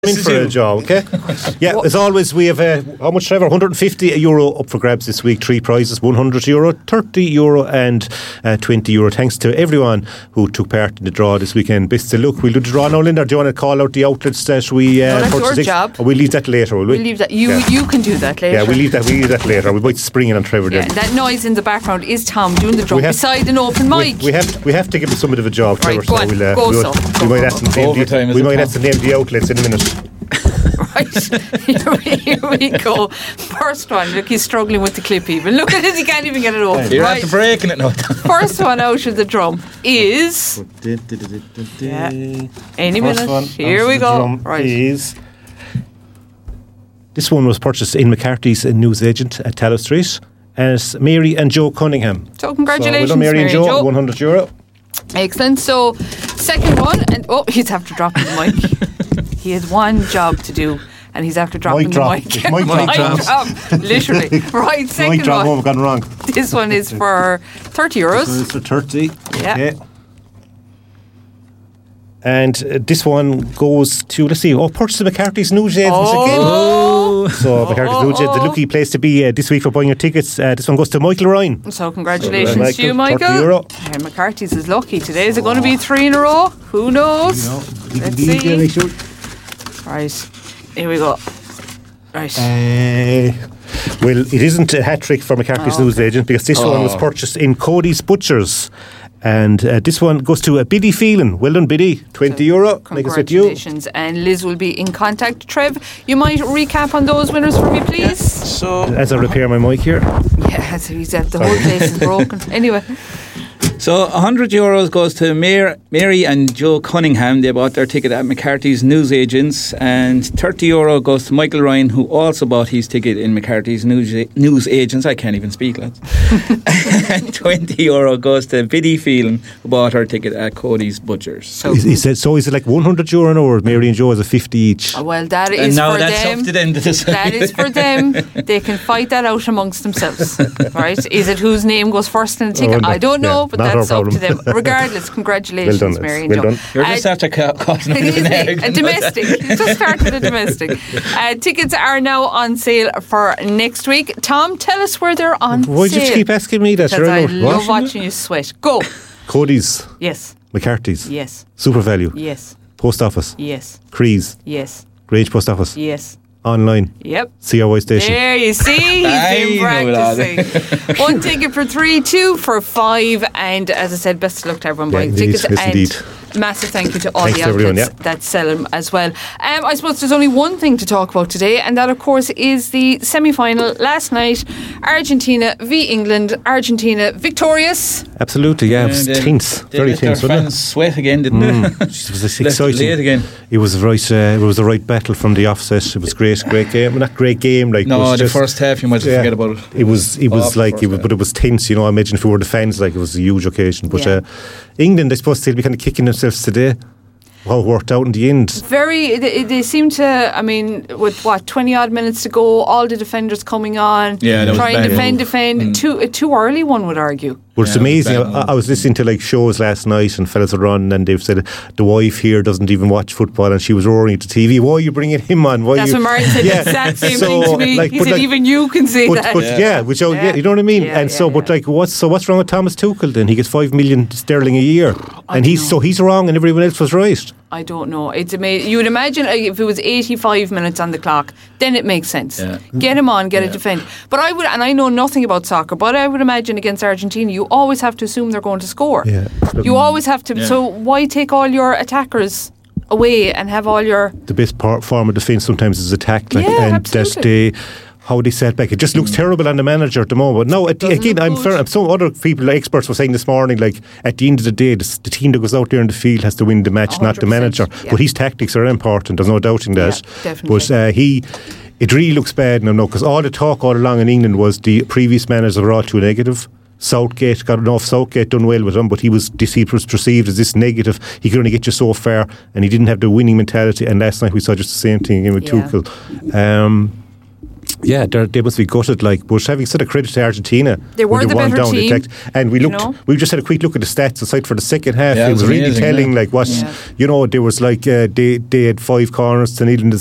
in for a job, okay? Yeah, as always, we have how much, Trevor? €150 up for grabs this week. 3 prizes: €100, €30, and €20. Thanks to everyone who took part in the draw this weekend. Best of luck. We'll do the draw now, Linda. Do you want to call out the outlets that we that's your job. Or we'll leave that later, will we? We'll leave that. You can do that later. Yeah, we'll leave that later. We might spring in on Trevor then. That noise in the background is Tom doing the draw beside an open mic. We have to give him somewhat of a job, Trevor. Right, go on. We might have to name the outlets in a minute. Right, here we go. First one, look, he's struggling with the clip even. Look at it, he can't even get it open. You're after breaking it now. First one out of the drum is... Any minute. Here we go. Right. Is... This one was purchased in McCarthy's newsagent at Tallow Street as Mary and Joe Cunningham. So congratulations, well done, Mary and Joe. €100. Excellent. So second one, and he's after dropping the mic. He has one job to do, and he's after dropping the mic. Mic drop. Literally. Right, second mic drop, one. I've gone wrong. This one is for €30. This is for 30. Yeah. Okay. And this one goes to, let's see, purchase McCarthy's newsagents again. So McCarthy's newsagents, the lucky place to be this week for buying your tickets. This one goes to Michael Ryan. So congratulations to you, Michael. €30. And McCarthy's is lucky today. Is it going to be 3 in a row? Who knows? Let's see. Right, here we go. Right. Well, it isn't a hat trick for McCarthy's newsagent because this one was purchased in Cody's Butchers. And this one goes to Biddy Phelan. Well done, Biddy. €20. Congratulations. And Liz will be in contact. Trev, you might recap on those winners for me, please? Yeah. So, as I repair my mic here. Yeah, the whole place is broken. Anyway. So €100 goes to Mary and Joe Cunningham. They bought their ticket at McCarthy's newsagents, and €30 goes to Michael Ryan, who also bought his ticket in McCarthy's newsagents. I can't even speak, lads. And €20 goes to Biddy Phelan, who bought her ticket at Cody's Butchers. So is it like €100 an hour? Mary and Joe is a 50 each. Well, that is for that's them. Up to them to decide. That is for them. They can fight that out amongst themselves, right? Is it whose name goes first in the ticket? I don't know, but that's up to them. Regardless, congratulations, Mary and Joe. You're just after causing a domestic. Just started a domestic. Tickets are now on sale for next week. Tom, tell us where they're on sale. Why did you keep asking me that? Because I love watching you sweat. Go. Cody's. Yes. McCarthy's. Yes. Super Value. Yes. Post Office. Yes. Crees. Yes. Grange Post Office. Yes. Online. Yep. CRY Station. There you see, he's been practicing. 1 ticket for 3, 2 for 5, and as I said, best of luck to everyone buying tickets. Indeed. Massive thank you to all Thanks the everyone, outlets that sell them as well. I suppose there's only one thing to talk about today, and that of course is the semi-final last night. Argentina v England. Argentina victorious. Absolutely, yeah. It was tense. Very tense, wasn't it? Fans sweat again, didn't it? It was exciting. Late again. It was the right battle from the offset. It was great game. Well, not great game, like no, the first half you might forget about it. It was but it was tense. I imagine if we were the fans, like it was a huge occasion. But England, I suppose, they'll be kind of kicking themselves today. How it worked out in the end. They seem to, I mean, with 20 odd minutes to go, all the defenders coming on, trying to defend. Too early, one would argue. But it's amazing. I was listening to shows last night, and fellas were on, and they've said the wife here doesn't even watch football, and she was roaring at the TV. Why are you bringing him on? That's what Martin said. The exact same thing to me. He said even you can say that. But you know what I mean. What's wrong with Thomas Tuchel then? He gets €5 million sterling a year, and he's wrong, and everyone else was right. I don't know. It's amazing. You would imagine if it was 85 minutes on the clock, then it makes sense. Yeah. Get him on, get a defend. But I would, and I know nothing about soccer, but I would imagine against Argentina, you always have to assume they're going to score. Yeah. You always have to. Yeah. So why take all your attackers away and have all your... The best form of defence sometimes is attack. Absolutely. How they set back. It just looks terrible on the manager at the moment. No, again, I'm fair. Some other people, experts, were saying this morning, at the end of the day, the team that goes out there in the field has to win the match, not the manager. Yeah. But his tactics are important. There's no doubting that. Yeah, definitely. But it really looks bad now, because all the talk all along in England was the previous managers were all too negative. Southgate got enough. Southgate done well with him, but he was perceived as this negative. He could only get you so far, and he didn't have the winning mentality. And last night we saw just the same thing again with Tuchel. Yeah, they must be gutted. Like, but having said a credit to Argentina, they were the better down, team. And we we just had a quick look at the stats aside for the second half. Yeah, it was really amazing, telling. Like what there was like they had 5 corners to 0 in the